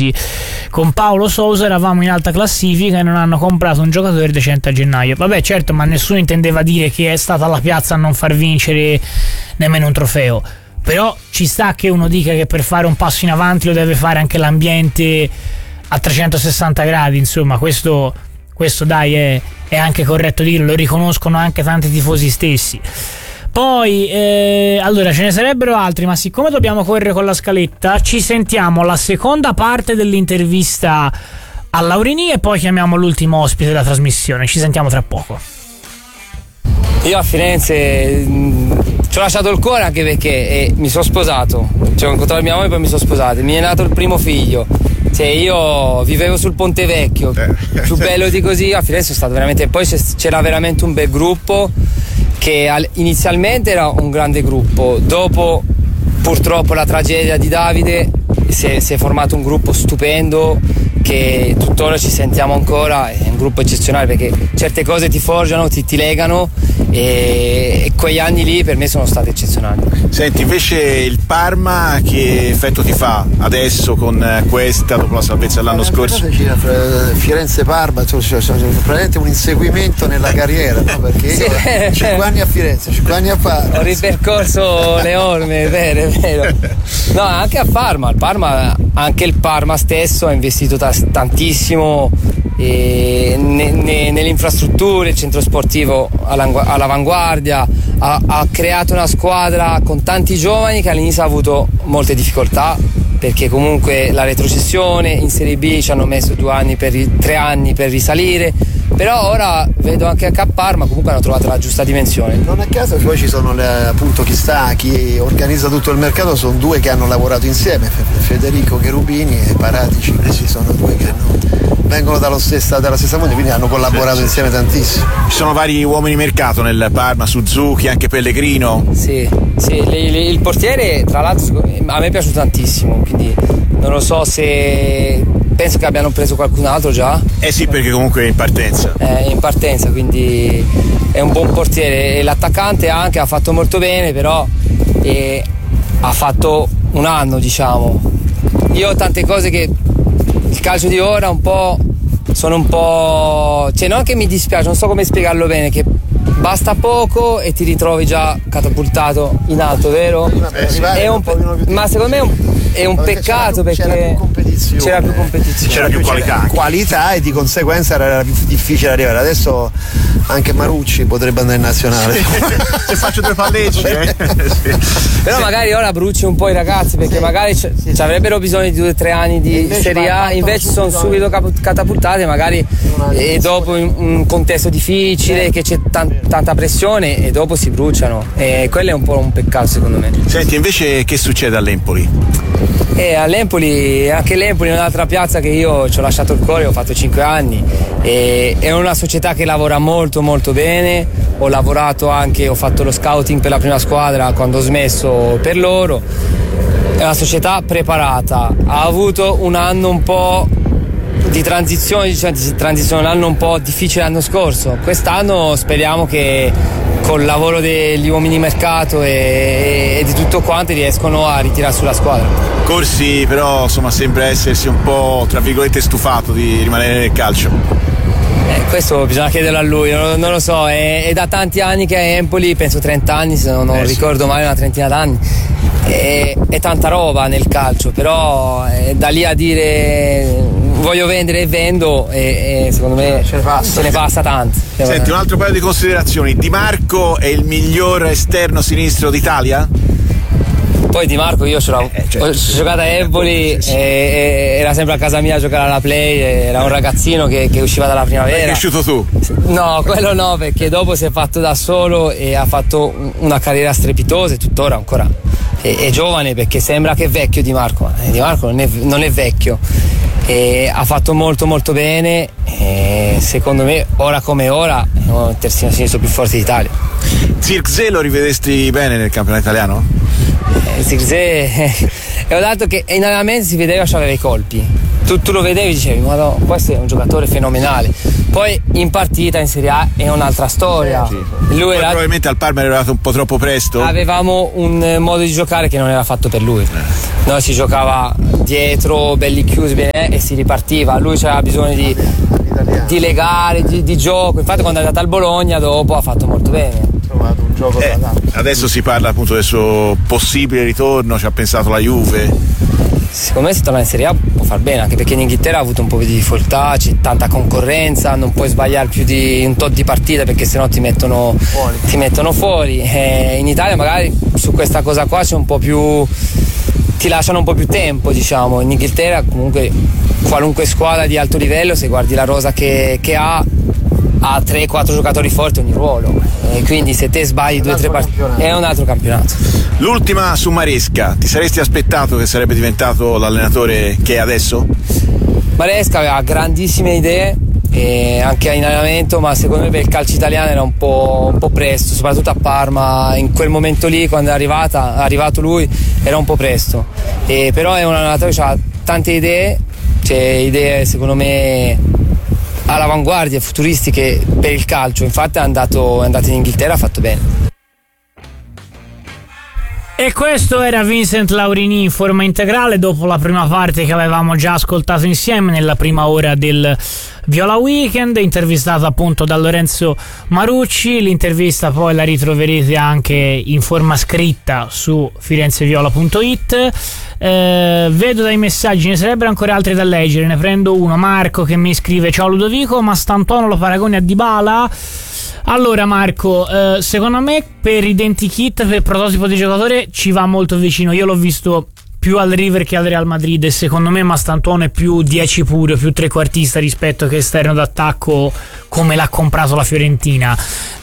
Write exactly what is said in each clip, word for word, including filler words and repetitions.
così. Con Paolo Sousa eravamo in alta classifica e non hanno comprato un giocatore decente a gennaio. Vabbè, certo, ma nessuno intendeva dire che è stata la piazza a non far vincere nemmeno un trofeo. Però ci sta che uno dica che per fare un passo in avanti lo deve fare anche l'ambiente a trecentosessanta gradi, insomma, questo, questo dai è, è anche corretto dirlo, lo riconoscono anche tanti tifosi stessi. Poi eh, allora ce ne sarebbero altri, ma siccome dobbiamo correre con la scaletta, ci sentiamo la seconda parte dell'intervista a Laurini e poi chiamiamo l'ultimo ospite della trasmissione. Ci sentiamo tra poco. Io a Firenze mh, ci ho lasciato il cuore, anche perché eh, mi sono sposato, cioè, ho incontrato mia mamma e poi mi sono sposato, mi è nato il primo figlio. Cioè, io vivevo sul Ponte Vecchio, eh. più bello di così. A Firenze è stato veramente, poi c'era veramente un bel gruppo, che inizialmente era un grande gruppo, dopo purtroppo la tragedia di Davide si è, si è formato un gruppo stupendo che tuttora ci sentiamo ancora. È un gruppo eccezionale perché certe cose ti forgiano, ti, ti legano, e, e quegli anni lì per me sono stati eccezionali. Senti, invece il Parma che effetto ti fa adesso con questa, dopo la salvezza dell'anno scorso? Firenze-Parma, cioè, cioè, cioè, praticamente un inseguimento nella carriera, no? Perché io sì. cinque anni a Firenze, cinque anni a Parma, ho ripercorso le orme, è vero, è vero. No, anche a Parma, il Parma, anche il Parma stesso ha investito t- tantissimo eh, ne, ne, nelle infrastrutture, il centro sportivo all'avanguardia, ha, ha creato una squadra con tanti giovani che all'inizio ha avuto molte difficoltà, perché comunque la retrocessione in Serie B ci hanno messo due anni per, tre anni per risalire, però ora vedo anche a Parma comunque hanno trovato la giusta dimensione. Non a caso poi ci sono le, appunto chi sta, chi organizza tutto il mercato, sono due che hanno lavorato insieme, Federico Cherubini e Paratici, questi sono due che hanno, vengono dallo stessa, dalla stessa fonte, quindi hanno collaborato sì, insieme tantissimo. Ci sono vari uomini mercato nel Parma, Suzuki, anche Pellegrino. Sì, sì, il portiere tra l'altro a me è piaciuto tantissimo, quindi non lo so se penso che abbiano preso qualcun altro già. Eh sì, perché comunque è in partenza. È in partenza, quindi è un buon portiere. E l'attaccante anche ha fatto molto bene, però eh, ha fatto un anno, diciamo. Io ho tante cose che il calcio di ora un po' sono un po', cioè non che mi dispiace, non so come spiegarlo bene, che basta poco e ti ritrovi già catapultato in alto, vero? Eh sì. È un, ma secondo me è un, è un peccato, perché c'era più competizione, c'era più, competizione. C'era più qualità, c'era qualità e di conseguenza era più difficile arrivare. Adesso anche Marucci potrebbe andare in nazionale. Se faccio due palleggi, eh? Sì. Però magari ora bruci un po' i ragazzi, perché sì, magari c- sì, sì. avrebbero bisogno di due o tre anni di Serie A, invece sono subito cap- catapultati magari, e dopo in un contesto difficile, che c'è tan- tanta pressione, e dopo si bruciano, e quello è un po' un peccato secondo me. Senti, invece che succede all'Empoli? E all'Empoli, anche l'Empoli è un'altra piazza che io ci ho lasciato il cuore, ho fatto cinque anni, e è una società che lavora molto molto bene. Ho lavorato anche, ho fatto lo scouting per la prima squadra quando ho smesso per loro. È una società preparata, ha avuto un anno un po' di transizione, cioè di transizione, un anno un po' difficile l'anno scorso. Quest'anno speriamo che col lavoro degli uomini mercato e, e di tutto quanto riescono a ritirare sulla squadra. Corsi però insomma sembra essersi un po' tra virgolette stufato di rimanere nel calcio. Eh, questo bisogna chiederlo a lui, non, non lo so, è, è da tanti anni che è a Empoli, penso trenta anni, se non, non eh, ricordo sì. male, una trentina d'anni. È, è tanta roba nel calcio, però è da lì a dire voglio vendere e vendo, e, e secondo me ce ne passa, ce ne passa tanto. Senti, un altro paio di considerazioni. Di Marco è il miglior esterno sinistro d'Italia? Poi Di Marco io ce l'ho, eh, certo. ho giocato a Empoli, e, e, era sempre a casa mia a giocare alla Play, era un ragazzino che, che usciva dalla primavera. È cresciuto tu? No, quello no, perché dopo si è fatto da solo e ha fatto una carriera strepitosa, e tuttora ancora è, è giovane, perché sembra che è vecchio Di Marco, ma Di Marco non è, non è vecchio. E ha fatto molto molto bene, e secondo me ora come ora è un terzino sinistro più forte d'Italia. Zirkzee lo rivedesti bene nel campionato italiano? Eh, Zirkzee E ho dato che in allenamento si vedeva che aveva i colpi, tu, tu lo vedevi e dicevi ma no, questo è un giocatore fenomenale. Poi in partita in Serie A è un'altra storia. Sì. Lui era... probabilmente al Parma era arrivato un po' troppo presto. Avevamo un modo di giocare che non era fatto per lui. Noi si giocava dietro, belli chiusi bene, e si ripartiva. Lui aveva bisogno di, di legare, di, di gioco. Infatti quando è andato al Bologna dopo ha fatto molto bene. Trovato un gioco Eh, adesso si parla appunto del suo possibile ritorno, ci ha pensato la Juve. Secondo me se torna in Serie A può far bene, anche perché in Inghilterra ha avuto un po' di difficoltà, c'è tanta concorrenza, non puoi sbagliare più di un tot di partite perché sennò ti mettono fuori, ti mettono fuori. E in Italia magari su questa cosa qua c'è un po' più, ti lasciano un po' più tempo, diciamo. In Inghilterra comunque qualunque squadra di alto livello, se guardi la rosa che, che ha, ha tre quattro giocatori forti ogni ruolo, e quindi se te sbagli due o tre partite è un altro campionato. L'ultima su Maresca, ti saresti aspettato che sarebbe diventato l'allenatore che è adesso? Maresca aveva grandissime idee e anche in allenamento, ma secondo me per il calcio italiano era un po', un po' presto, soprattutto a Parma in quel momento lì, quando è, arrivata, è arrivato lui, era un po' presto. E però è un allenatore che ha tante idee, cioè idee secondo me all'avanguardia, futuristiche per il calcio. Infatti è andato, è andato in Inghilterra, ha fatto bene. E questo era Vincent Laurini in forma integrale dopo la prima parte che avevamo già ascoltato insieme nella prima ora del Viola Weekend, intervistato appunto da Lorenzo Marucci. L'intervista poi la ritroverete anche in forma scritta su firenzeviola punto it. Eh, vedo dai messaggi, ne sarebbero ancora altri da leggere, ne prendo uno. Marco che mi scrive: ciao Ludovico, ma Stantuono lo paragoni a Dybala? Allora Marco, eh, secondo me per identikit, per prototipo di giocatore ci va molto vicino. Io l'ho visto più al River che al Real Madrid e secondo me Mastantuono è più dieci puro, più trequartista rispetto che esterno d'attacco come l'ha comprato la Fiorentina.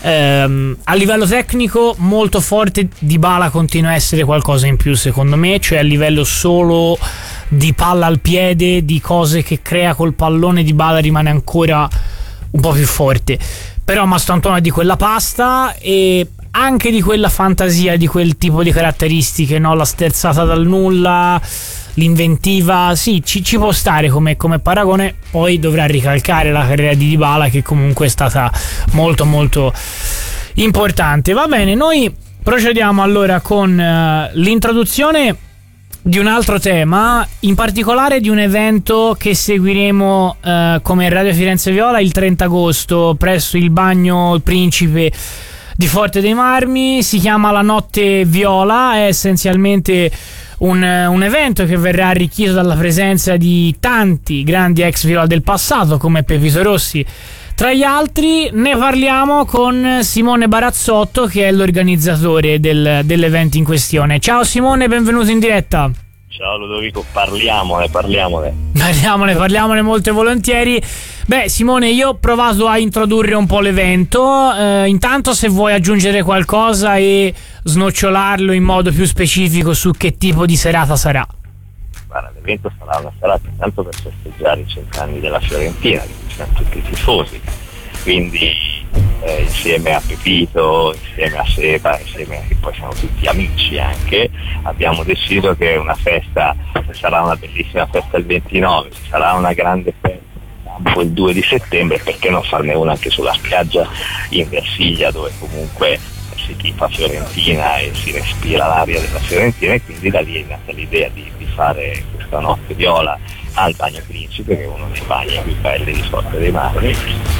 Ehm, a livello tecnico molto forte, Dybala continua a essere qualcosa in più secondo me, cioè a livello solo di palla al piede, di cose che crea col pallone, Dybala rimane ancora un po' più forte. Però Mastantuono è di quella pasta e anche di quella fantasia, di quel tipo di caratteristiche, no? La sterzata dal nulla, l'inventiva, sì, ci, ci può stare come, come paragone. Poi dovrà ricalcare la carriera di Dybala, che comunque è stata molto molto importante. Va bene, noi procediamo allora con uh, l'introduzione di un altro tema, in particolare di un evento che seguiremo eh, come Radio Firenze Viola il trenta agosto presso il Bagno Principe di Forte dei Marmi. Si chiama La Notte Viola, è essenzialmente un, un evento che verrà arricchito dalla presenza di tanti grandi ex Viola del passato come Pepito Rossi tra gli altri. Ne parliamo con Simone Barazzotto, che è l'organizzatore del, dell'evento in questione. Ciao Simone, benvenuto in diretta. Ciao Ludovico, parliamone, parliamone. Parliamone, parliamone molto volentieri. Beh Simone, io ho provato a introdurre un po' l'evento, eh, intanto se vuoi aggiungere qualcosa e snocciolarlo in modo più specifico su che tipo di serata sarà. Guarda, l'evento sarà una serata intanto per festeggiare i cent'anni della Fiorentina, di cui siamo tutti tifosi, quindi eh, insieme a Pepito, insieme a Seba, insieme a, che poi siamo tutti amici anche, abbiamo deciso che una festa, sarà una bellissima festa il ventinove, sarà una grande festa il due di settembre, perché non farne una anche sulla spiaggia in Versilia, dove comunque si tifa Fiorentina e si respira l'aria della Fiorentina, e quindi da lì è nata l'idea di, di fare questa notte viola al Bagno Principe, che è uno dei bagni più belli di Forte dei Marmi,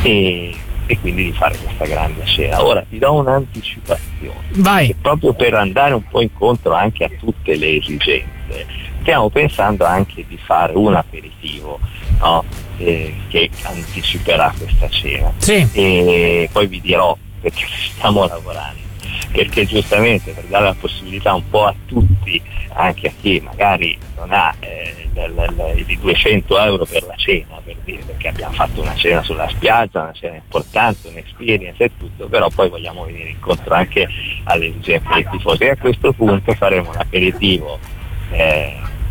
e, e quindi di fare questa grande cena. Ora ti do un'anticipazione. Vai. Proprio per andare un po' incontro anche a tutte le esigenze, stiamo pensando anche di fare un aperitivo, no? eh, che anticiperà questa cena. Sì. E poi vi dirò perché stiamo lavorando, perché giustamente per dare la possibilità un po' a tutti, anche a chi magari non ha eh, i duecento euro per la cena, per dire, perché abbiamo fatto una cena sulla spiaggia, una cena importante, un'esperienza e tutto, però poi vogliamo venire incontro anche alle esigenze dei tifosi, e a questo punto faremo un aperitivo eh,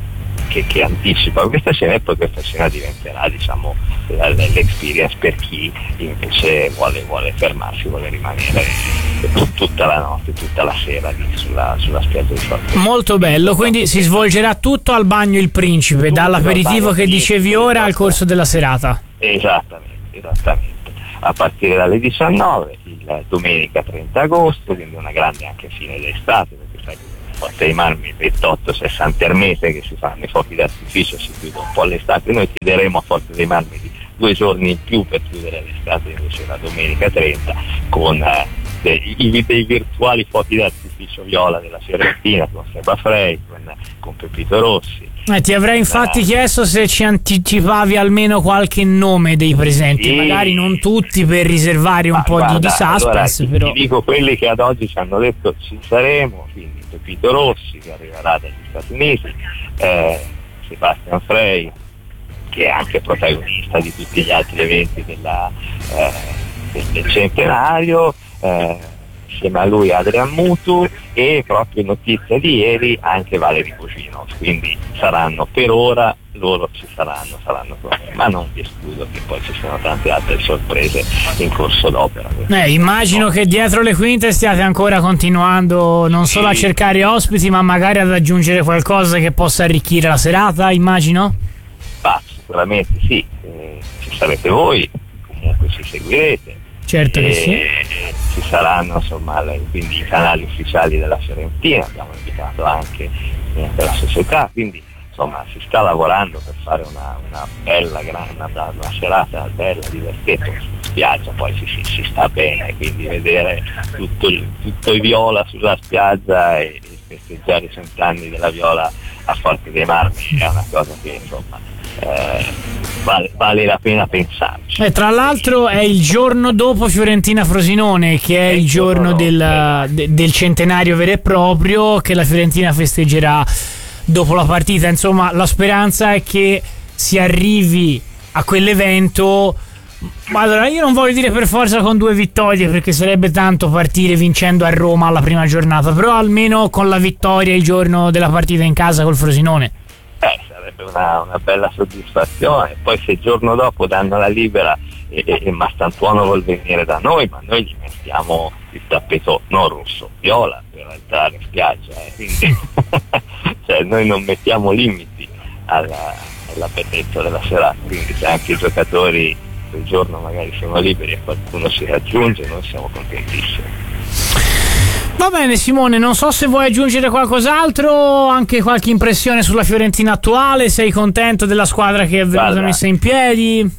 che, che anticipa questa scena, e poi questa scena diventerà, diciamo, l'experience per chi invece vuole, vuole fermarsi, vuole rimanere tutta la notte, tutta la sera lì sulla, sulla spiaggia di Forte. Molto bello, quindi si svolgerà tutto al Bagno Il Principe, dall'aperitivo che dicevi ora al corso della serata. Esattamente, esattamente. A partire dalle diciannove, il domenica trenta agosto, quindi una grande anche fine d'estate, perché sai che Forte dei Marmi ventotto sessanta al mese che si fanno i fuochi d'artificio, si chiude un po' l'estate. Noi chiederemo a Forte dei Marmi di due giorni in più per chiudere l'estate, invece la domenica trenta, con eh, dei, i, dei virtuali fuochi d'artificio viola della Fiorentina, con Seba Frey, con, con Pepito Rossi. Eh, ti avrei infatti eh. chiesto se ci anticipavi almeno qualche nome dei presenti, sì, magari non tutti, per riservare un ma po' guarda, di, di suspense, allora, però ti dico quelli che ad oggi ci hanno detto ci saremo, quindi Pepito Rossi che arriverà dagli Stati Uniti, eh, Sebastian Frey che è anche protagonista di tutti gli altri eventi della, eh, del, del centenario, eh, insieme a lui Adrian Mutu, e proprio notizia di ieri anche Valery Cugino, quindi saranno per ora, loro ci saranno, saranno proprio, ma non vi escludo che poi ci siano tante altre sorprese in corso d'opera. Eh, immagino no. che dietro le quinte stiate ancora continuando non solo sì. a cercare ospiti, ma magari ad aggiungere qualcosa che possa arricchire la serata, immagino? Ah, sicuramente sì, eh, ci sarete voi, comunque ci seguirete. Certo che sì. Ci saranno insomma le, quindi i canali ufficiali della Fiorentina, abbiamo invitato anche eh, la società, quindi insomma si sta lavorando per fare una, una bella grande, una, una serata bella, divertente in spiaggia, poi si, si, si sta bene, quindi vedere tutto il, tutto il viola sulla spiaggia e, e festeggiare i cent'anni della Viola a Forte dei Marmi è una cosa che insomma eh, vale, vale la pena pensarci. E tra l'altro è il giorno dopo Fiorentina-Frosinone, che è, è il giorno, giorno del, de, del centenario vero e proprio, che la Fiorentina festeggerà dopo la partita. Insomma, la speranza è che si arrivi a quell'evento, ma allora io non voglio dire per forza con due vittorie, perché sarebbe tanto partire vincendo a Roma alla prima giornata, però almeno con la vittoria il giorno della partita in casa col Frosinone. Eh, sarebbe una, una bella soddisfazione. Poi se il giorno dopo danno la libera e, e, e Mastantuono vuol venire da noi, ma noi gli mettiamo il tappeto non rosso, viola per entrare in spiaggia, eh. Quindi cioè, noi non mettiamo limiti alla, alla bellezza della serata, quindi se anche i giocatori quel giorno magari sono liberi e qualcuno si raggiunge, noi siamo contentissimi. Va bene Simone, non so se vuoi aggiungere qualcos'altro, anche qualche impressione sulla Fiorentina attuale, sei contento della squadra che è venuta messa in piedi?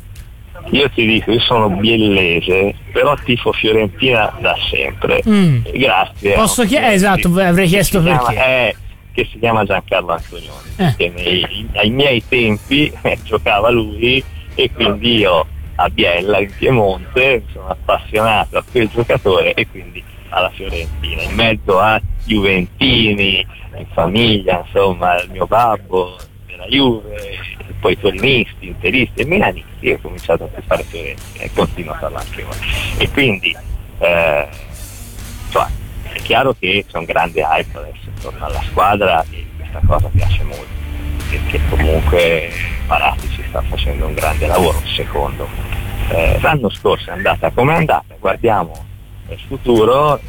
Io ti dico, io sono biellese, però tifo Fiorentina da sempre. Mm. Grazie. Posso chiedere? Esatto, avrei chiesto perché. Chiama, eh, che si chiama Giancarlo Antonioni, eh. che nei, ai miei tempi eh, giocava lui, e quindi io a Biella in Piemonte sono appassionato a quel giocatore e quindi alla Fiorentina, in mezzo a juventini, in famiglia, insomma, il mio babbo della Juve, e poi torinisti, interisti e milanisti, ho cominciato a fare Fiorentina e continuo a farlo anche ora. E quindi eh, cioè, è chiaro che c'è un grande hype adesso intorno alla squadra e questa cosa piace molto, perché comunque Maratti ci sta facendo un grande lavoro, secondo me. Eh, l'anno scorso è andata come è andata, guardiamo il futuro,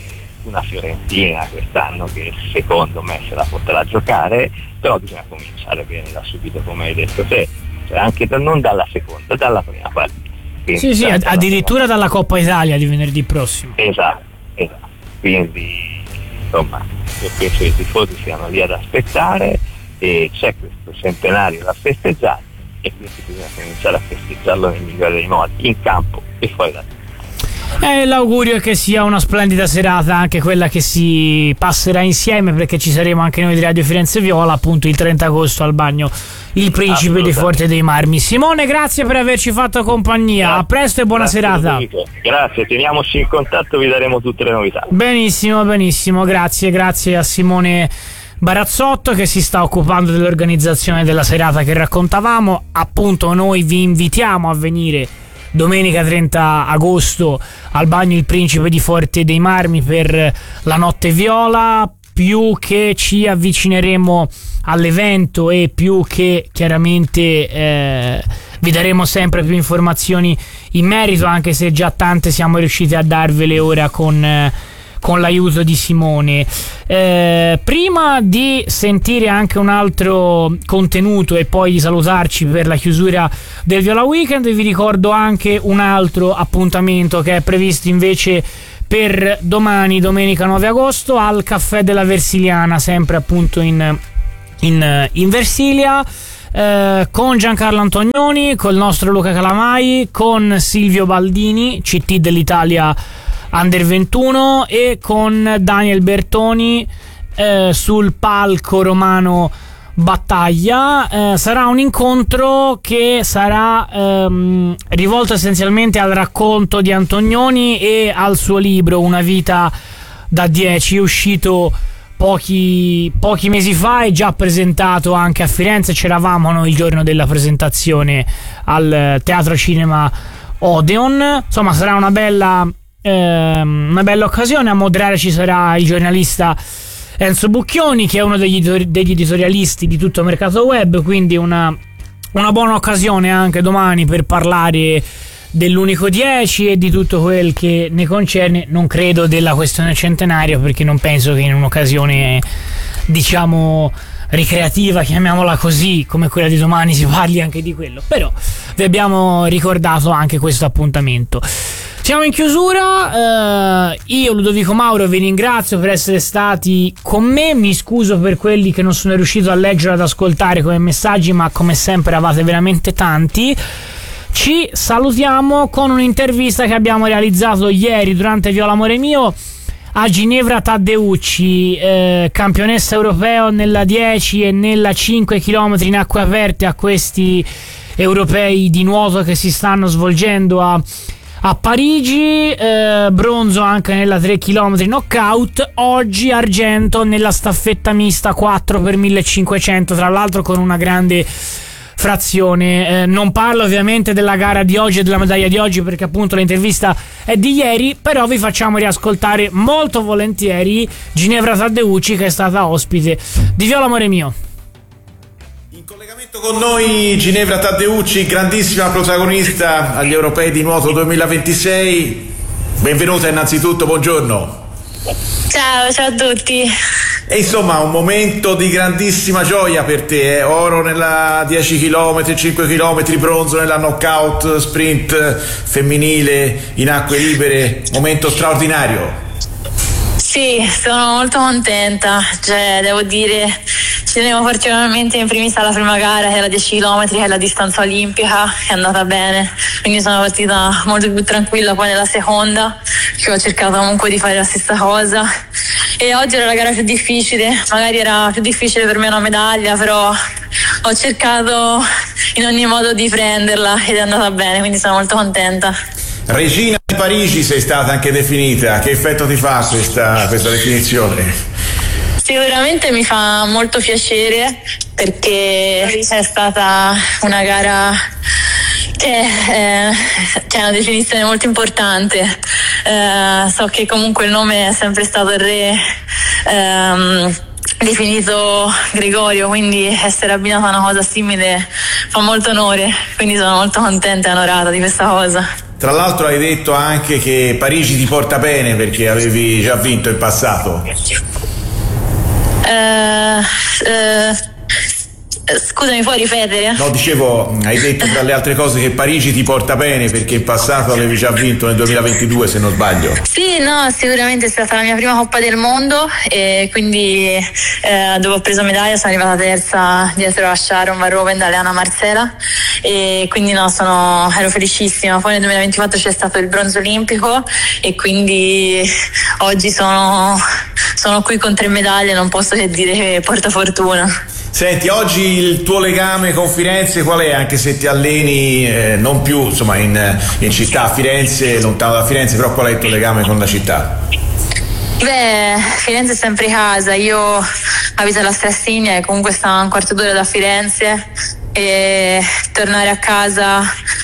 una Fiorentina quest'anno che secondo me se la potrà giocare, però bisogna cominciare bene da subito, come hai detto te, cioè anche da, non dalla seconda, dalla prima partita. Quindi sì, sì, addirittura dalla Coppa Italia di venerdì prossimo. Esatto, esatto. Quindi insomma io penso che i tifosi siano lì ad aspettare e c'è questo centenario da festeggiare e quindi bisogna cominciare a festeggiarlo nel migliore dei modi, in campo e fuori da campo. Eh, l'augurio è che sia una splendida serata, anche quella che si passerà insieme, perché ci saremo anche noi di Radio Firenze Viola appunto il trenta agosto al Bagno Il Principe di Forte dei Marmi. Simone, grazie per averci fatto compagnia, grazie. A presto e buona grazie, serata. Grazie, teniamoci in contatto, vi daremo tutte le novità. Benissimo, benissimo, grazie, grazie a Simone Barazzotto che si sta occupando dell'organizzazione della serata che raccontavamo. Appunto noi vi invitiamo a venire domenica trenta agosto al Bagno Il Principe di Forte dei Marmi per la notte viola. Più che ci avvicineremo all'evento, e più che chiaramente eh, vi daremo sempre più informazioni in merito, anche se già tante siamo riusciti a darvele ora con, eh, con l'aiuto di Simone. Eh, prima di sentire anche un altro contenuto e poi di salutarci per la chiusura del Viola Weekend, vi ricordo anche un altro appuntamento che è previsto invece per domani, domenica nove agosto, al Caffè della Versiliana, sempre appunto in, in, in Versilia, eh, con Giancarlo Antonioni, col nostro Luca Calamai, con Silvio Baldini, C T dell'Italia Under ventuno, e con Daniel Bertoni eh, sul palco romano Battaglia. Eh, sarà un incontro che sarà ehm, rivolto essenzialmente al racconto di Antonioni e al suo libro Una vita da dieci, uscito pochi, pochi mesi fa e già presentato anche a Firenze. C'eravamo noi il giorno della presentazione al Teatro Cinema Odeon. Insomma, sarà una bella ehm, una bella occasione. A moderare ci sarà il giornalista Enzo Bucchioni, che è uno degli, degli editorialisti di Tutto Mercato Web, quindi una, una buona occasione anche domani per parlare dell'Unico dieci e di tutto quel che ne concerne. Non credo della questione centenario, perché non penso che in un'occasione, diciamo, ricreativa, chiamiamola così, come quella di domani, si parli anche di quello, però vi abbiamo ricordato anche questo appuntamento. Siamo in chiusura, eh, io Ludovico Mauro vi ringrazio per essere stati con me, mi scuso per quelli che non sono riuscito a leggere, ad ascoltare come messaggi, ma come sempre eravate veramente tanti. Ci salutiamo con un'intervista che abbiamo realizzato ieri durante Viola Amore Mio a Ginevra Taddeucci, eh, campionessa europeo nella dieci e nella cinque chilometri in acque aperte a questi europei di nuoto che si stanno svolgendo a a Parigi, eh, bronzo anche nella tre chilometri knockout, oggi argento nella staffetta mista quattro per millecinquecento, tra l'altro con una grande frazione. Eh, non parlo ovviamente della gara di oggi e della medaglia di oggi, perché appunto l'intervista è di ieri, però vi facciamo riascoltare molto volentieri Ginevra Taddeucci, che è stata ospite di Viola Amore Mio. In collegamento con noi Ginevra Taddeucci, grandissima protagonista agli Europei di nuoto duemilaventisei. Benvenuta innanzitutto, buongiorno. Ciao, ciao a tutti. E insomma, un momento di grandissima gioia per te, eh? Oro nella dieci chilometri, cinque chilometri, bronzo nella knockout sprint femminile in acque libere, momento straordinario. Sì, sono molto contenta, cioè devo dire ci tenevo particolarmente in primis alla prima gara, che è la dieci chilometri, che è la distanza olimpica, che è andata bene, quindi sono partita molto più tranquilla. Poi nella seconda, che ho cercato comunque di fare la stessa cosa, e oggi era la gara più difficile, magari era più difficile per me una medaglia, però ho cercato in ogni modo di prenderla ed è andata bene, quindi sono molto contenta. Regina di Parigi sei stata anche definita, che effetto ti fa questa, questa definizione? Sicuramente mi fa molto piacere, perché è stata una gara che eh, c'è una definizione molto importante. Eh, so che comunque il nome è sempre stato il re ehm, definito Gregorio, quindi essere abbinata a una cosa simile fa molto onore, quindi sono molto contenta e onorata di questa cosa. Tra l'altro hai detto anche che Parigi ti porta bene perché avevi già vinto in passato. Uh, uh, scusami, puoi ripetere? No, dicevo, hai detto tra le altre cose che Parigi ti porta bene perché in passato avevi già vinto nel duemilaventidue, se non sbaglio. Sì, no, sicuramente è stata la mia prima Coppa del Mondo, e quindi eh, dove ho preso medaglia sono arrivata terza dietro a Sharon Van Roven da Leana Marcela, e quindi no, sono, ero felicissima. Poi nel duemilaventiquattro c'è stato il bronzo olimpico, e quindi oggi sono, sono qui con tre medaglie, non posso che dire che porta fortuna. Senti, oggi il tuo legame con Firenze qual è? Anche se ti alleni eh, non più insomma in, in città, a Firenze, lontano da Firenze, però qual è il tuo legame con la città? Beh, Firenze è sempre casa. Io abito alla Strassigna e comunque sta a un quarto d'ora da Firenze, e tornare a casa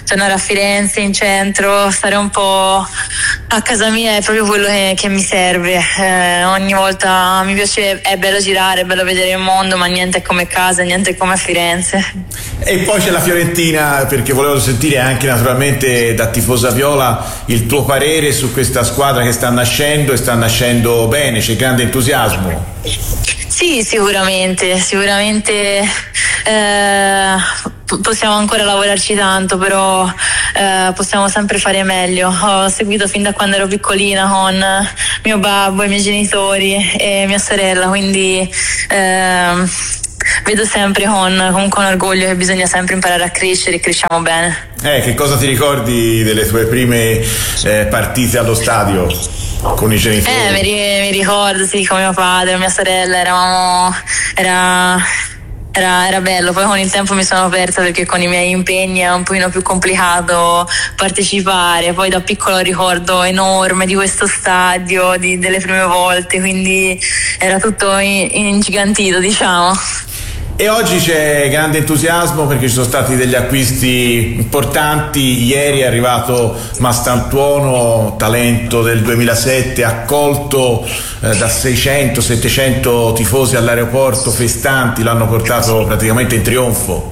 tornare a Firenze in centro, stare un po' a casa mia è proprio quello che, che mi serve. Eh, ogni volta mi piace, è bello girare, è bello vedere il mondo, ma niente è come casa, niente è come a Firenze. E poi c'è la Fiorentina, perché volevo sentire anche naturalmente da tifosa viola il tuo parere su questa squadra che sta nascendo e sta nascendo bene, c'è grande entusiasmo. Sì, sicuramente, sicuramente eh, possiamo ancora lavorarci tanto, però eh, possiamo sempre fare meglio. Ho seguito fin da quando ero piccolina con mio babbo, i miei genitori e mia sorella, quindi eh, vedo sempre con, con, con orgoglio che bisogna sempre imparare a crescere e cresciamo bene. Eh, che cosa ti ricordi delle tue prime eh, partite allo stadio con i genitori? Eh, mi, mi ricordo, sì, con mio padre, mia sorella, eravamo, era, era, era bello. Poi con il tempo mi sono persa perché con i miei impegni è un pochino più complicato partecipare. Poi da piccolo ricordo enorme di questo stadio, di, delle prime volte, quindi era tutto ingigantito, diciamo. E oggi c'è grande entusiasmo perché ci sono stati degli acquisti importanti. Ieri è arrivato Mastantuono, talento del duemilasette, accolto eh, da seicento settecento tifosi all'aeroporto, festanti, l'hanno portato praticamente in trionfo.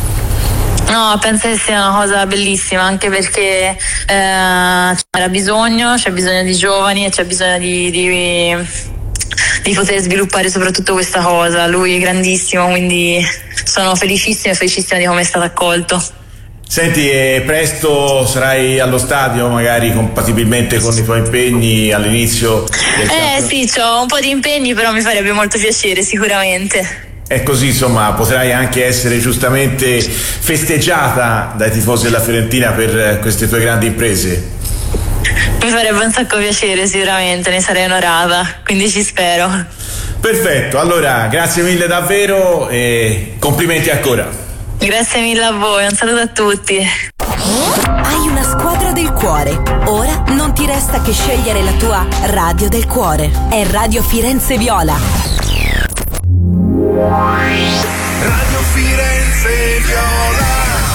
No, penso che sia una cosa bellissima, anche perché eh, c'era bisogno, c'è bisogno di giovani e c'è bisogno di... di... di poter sviluppare soprattutto questa cosa. Lui è grandissimo, quindi sono felicissima e felicissima di come è stato accolto. Senti, e presto sarai allo stadio, magari compatibilmente con i tuoi impegni all'inizio del Eh campionato? sì, ho un po' di impegni, però mi farebbe molto piacere sicuramente. E così insomma potrai anche essere giustamente festeggiata dai tifosi della Fiorentina per queste tue grandi imprese. Mi farebbe un sacco piacere, sicuramente, ne sarei onorata, quindi ci spero. Perfetto, allora grazie mille davvero e complimenti ancora. Grazie mille a voi, un saluto a tutti. Hai una squadra del cuore. Ora non ti resta che scegliere la tua radio del cuore. È Radio Firenze Viola. Radio Firenze Viola.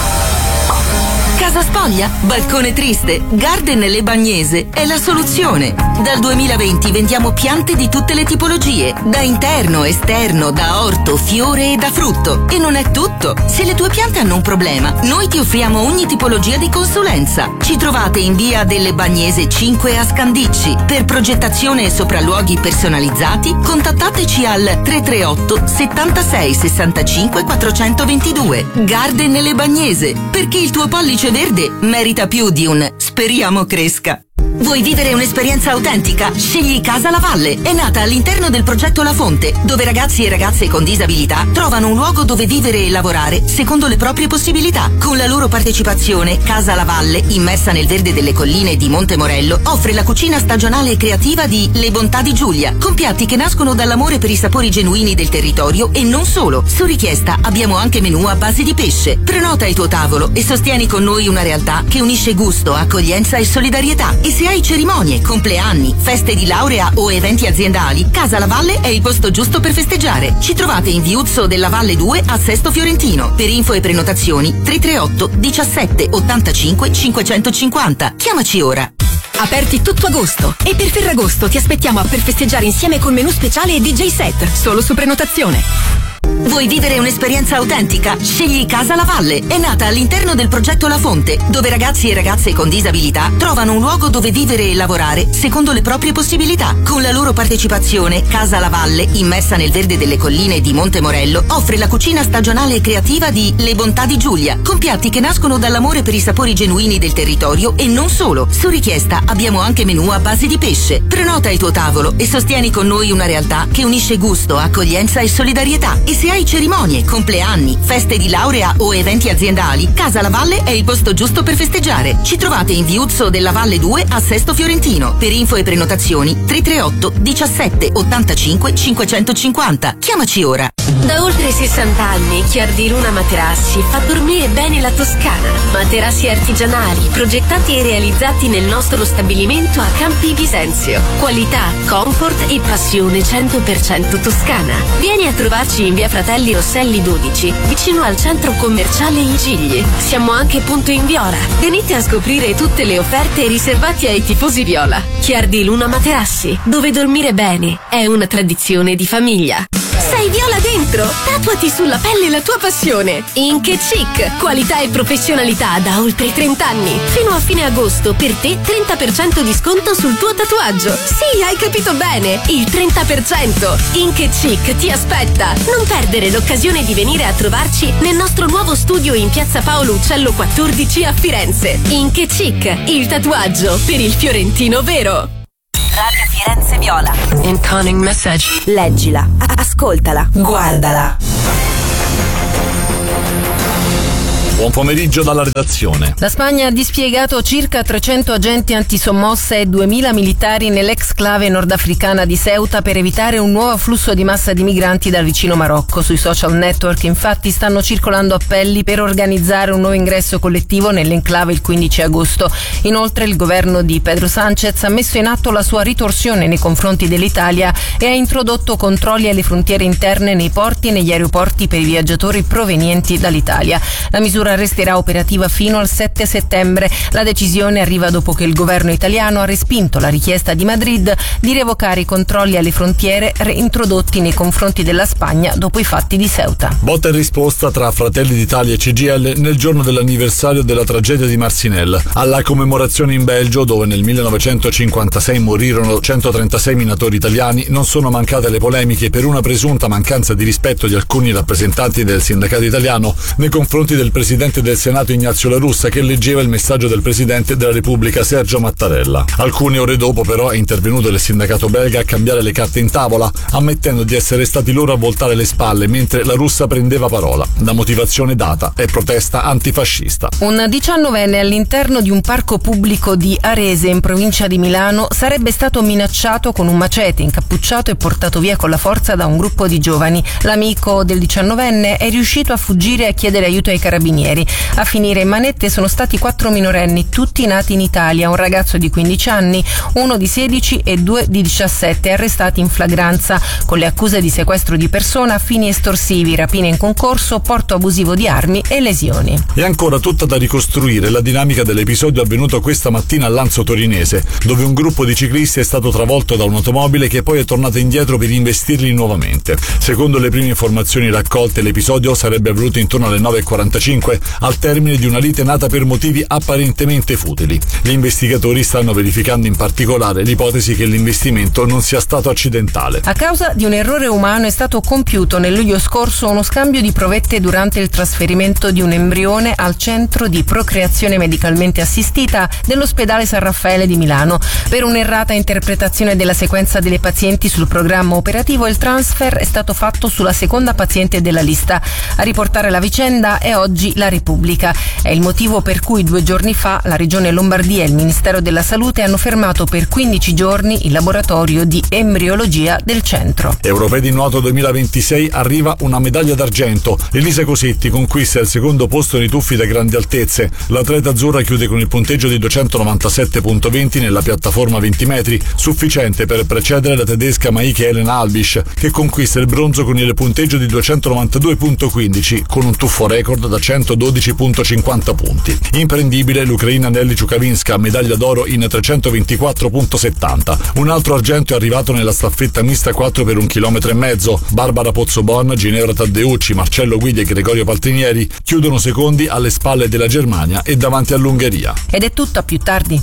Casa spoglia? Balcone triste? Garden Le Bagnese è la soluzione. Dal duemilaventi vendiamo piante di tutte le tipologie, da interno, esterno, da orto, fiore e da frutto. E non è tutto. Se le tue piante hanno un problema, noi ti offriamo ogni tipologia di consulenza. Ci trovate in via delle Bagnese cinque a Scandicci. Per progettazione e sopralluoghi personalizzati, contattateci al tre tre otto settantasei sessantacinque quattrocentoventidue. Garden Le Bagnese, perché il tuo pollice verde merita più di un speriamo cresca. Vuoi vivere un'esperienza autentica? Scegli Casa La Valle. È nata all'interno del progetto La Fonte, dove ragazzi e ragazze con disabilità trovano un luogo dove vivere e lavorare secondo le proprie possibilità. Con la loro partecipazione, Casa La Valle, immersa nel verde delle colline di Monte Morello, offre la cucina stagionale e creativa di Le Bontà di Giulia, con piatti che nascono dall'amore per i sapori genuini del territorio e non solo. Su richiesta abbiamo anche menù a base di pesce. Prenota il tuo tavolo e sostieni con noi una realtà che unisce gusto, accoglienza e solidarietà. E se hai cerimonie, compleanni, feste di laurea o eventi aziendali, Casa La Valle è il posto giusto per festeggiare. Ci trovate in Viuzzo della Valle due a Sesto Fiorentino. Per info e prenotazioni tre tre otto diciassette ottantacinque cinquecentocinquanta. Chiamaci ora. Aperti tutto agosto e per Ferragosto ti aspettiamo a per festeggiare insieme con menù speciale e D J set, solo su prenotazione. Vuoi vivere un'esperienza autentica? Scegli Casa La Valle. È nata all'interno del progetto La Fonte, dove ragazzi e ragazze con disabilità trovano un luogo dove vivere e lavorare secondo le proprie possibilità. Con la loro partecipazione, Casa La Valle, immersa nel verde delle colline di Monte Morello, offre la cucina stagionale e creativa di Le Bontà di Giulia, con piatti che nascono dall'amore per i sapori genuini del territorio e non solo. Su richiesta abbiamo anche menù a base di pesce. Prenota il tuo tavolo e sostieni con noi una realtà che unisce gusto, accoglienza e solidarietà. E se hai cerimonie, compleanni, feste di laurea o eventi aziendali, Casa La Valle è il posto giusto per festeggiare. Ci trovate in Viuzzo della Valle due a Sesto Fiorentino. Per info e prenotazioni tre tre otto diciassette ottantacinque cinquecentocinquanta. Chiamaci ora. Da oltre sessanta anni Chiardi Luna Materassi fa dormire bene la Toscana. Materassi artigianali, progettati e realizzati nel nostro stabilimento a Campi Bisenzio. Qualità, comfort e passione cento per cento toscana. Vieni a trovarci in via Fratelli Rosselli dodici, vicino al centro commerciale I Gigli. Siamo anche punto in Viola. Venite a scoprire tutte le offerte riservate ai tifosi viola. Chiardi Luna Materassi, dove dormire bene è una tradizione di famiglia. Sei viola dentro? Tatuati sulla pelle la tua passione. Ink e Chic, qualità e professionalità da oltre trenta anni. Fino a fine agosto per te trenta per cento di sconto sul tuo tatuaggio. Sì, hai capito bene, il trenta per cento. Ink e Chic ti aspetta. Non perdere l'occasione di venire a trovarci nel nostro nuovo studio in piazza Paolo Uccello quattordici a Firenze. Ink e Chic, il tatuaggio per il fiorentino vero. Radio Firenze Viola. Incoming message. Leggila, ascoltala, guardala. Buon pomeriggio dalla redazione. La Spagna ha dispiegato circa trecento agenti antisommossa e duemila militari nell'exclave nordafricana di Ceuta per evitare un nuovo flusso di massa di migranti dal vicino Marocco. Sui social network infatti stanno circolando appelli per organizzare un nuovo ingresso collettivo nell'enclave il quindici agosto. Inoltre il governo di Pedro Sánchez ha messo in atto la sua ritorsione nei confronti dell'Italia e ha introdotto controlli alle frontiere interne nei porti e negli aeroporti per i viaggiatori provenienti dall'Italia. La misura resterà operativa fino al sette settembre. La decisione arriva dopo che il governo italiano ha respinto la richiesta di Madrid di revocare i controlli alle frontiere reintrodotti nei confronti della Spagna dopo i fatti di Ceuta. Botta e risposta tra Fratelli d'Italia e C G I L nel giorno dell'anniversario della tragedia di Marcinelle. Alla commemorazione in Belgio, dove nel millenovecentocinquantasei morirono centotrentasei minatori italiani, non sono mancate le polemiche per una presunta mancanza di rispetto di alcuni rappresentanti del sindacato italiano nei confronti del presidente del Senato Ignazio La Russa, che leggeva il messaggio del presidente della Repubblica Sergio Mattarella. Alcune ore dopo però è intervenuto il sindacato belga a cambiare le carte in tavola, ammettendo di essere stati loro a voltare le spalle mentre La Russa prendeva parola. La motivazione data è protesta antifascista. Un diciannovenne all'interno di un parco pubblico di Arese, in provincia di Milano, sarebbe stato minacciato con un macete, incappucciato e portato via con la forza da un gruppo di giovani. L'amico del diciannovenne è riuscito a fuggire e a chiedere aiuto ai carabinieri. A finire in manette sono stati quattro minorenni, tutti nati in Italia, un ragazzo di quindici anni, uno di sedici e due di diciassette, arrestati in flagranza con le accuse di sequestro di persona a fini estorsivi, rapina in concorso, porto abusivo di armi e lesioni. È ancora tutta da ricostruire la dinamica dell'episodio avvenuto questa mattina a Lanzo Torinese, dove un gruppo di ciclisti è stato travolto da un'automobile che poi è tornata indietro per investirli nuovamente. Secondo le prime informazioni raccolte, l'episodio sarebbe avvenuto intorno alle nove e quarantacinque, al termine di una lite nata per motivi apparentemente futili. Gli investigatori stanno verificando in particolare l'ipotesi che l'investimento non sia stato accidentale. A causa di un errore umano è stato compiuto nel luglio scorso uno scambio di provette durante il trasferimento di un embrione al centro di procreazione medicalmente assistita dell'ospedale San Raffaele di Milano. Per un'errata interpretazione della sequenza delle pazienti sul programma operativo, il transfer è stato fatto sulla seconda paziente della lista. A riportare la vicenda è oggi la Repubblica. È il motivo per cui due giorni fa la Regione Lombardia e il Ministero della Salute hanno fermato per quindici giorni il laboratorio di embriologia del centro. Europei di nuoto duemilaventisei arriva una medaglia d'argento. Elisa Cosetti conquista il secondo posto nei tuffi da grandi altezze. L'atleta azzurra chiude con il punteggio di duecentonovantasette virgola venti nella piattaforma venti metri, sufficiente per precedere la tedesca Maike Elena Albisch, che conquista il bronzo con il punteggio di duecentonovantaduue virgola quindici, con un tuffo record da centododici virgola cinquanta punti. Imprendibile l'ucraina Nelly Ciukavinska, medaglia d'oro in trecentoventiquattro virgola settanta. Un altro argento è arrivato nella staffetta mista quattro per un chilometro e mezzo. Barbara Pozzobon, Ginevra Taddeucci, Marcello Guidi e Gregorio Paltrinieri chiudono secondi alle spalle della Germania e davanti all'Ungheria. Ed è tutto, a più tardi.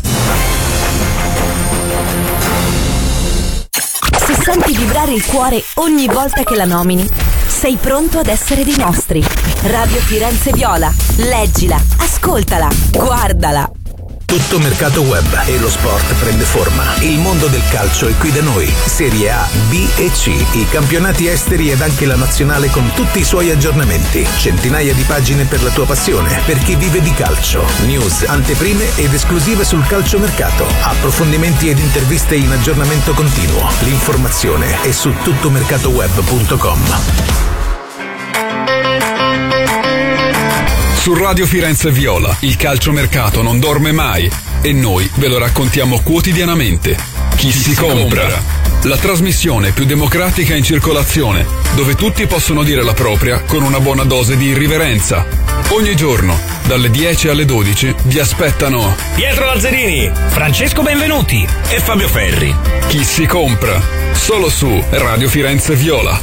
Se senti vibrare il cuore ogni volta che la nomini, sei pronto ad essere dei nostri. Radio Firenze Viola. Leggila, ascoltala, guardala. Tutto mercato web e lo sport prende forma. Il mondo del calcio è qui da noi. Serie A, B e C, i campionati esteri ed anche la nazionale con tutti i suoi aggiornamenti. Centinaia di pagine per la tua passione, per chi vive di calcio. News, anteprime ed esclusive sul calciomercato. Approfondimenti ed interviste in aggiornamento continuo. L'informazione è su tuttomercatoweb punto com. Su Radio Firenze Viola il calciomercato non dorme mai e noi ve lo raccontiamo quotidianamente. Chi, Chi si, si compra? compra? La trasmissione più democratica in circolazione, dove tutti possono dire la propria con una buona dose di irriverenza. Ogni giorno, dalle dieci alle dodici, vi aspettano Pietro Lazzarini, Francesco Benvenuti e Fabio Ferri. Chi si compra? Solo su Radio Firenze Viola.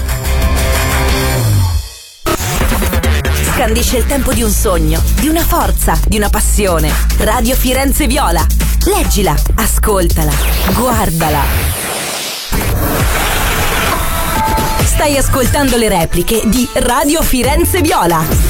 Scandisce il tempo di un sogno, di una forza, di una passione. Radio Firenze Viola. Leggila, ascoltala, guardala. Stai ascoltando le repliche di Radio Firenze Viola.